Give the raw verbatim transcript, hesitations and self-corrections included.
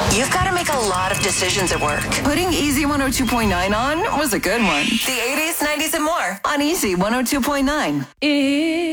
You've got to make a lot of decisions at work. Putting Easy one oh two point nine on was a good one. The eighties, nineties, and more On Easy one oh two point nine. Easy.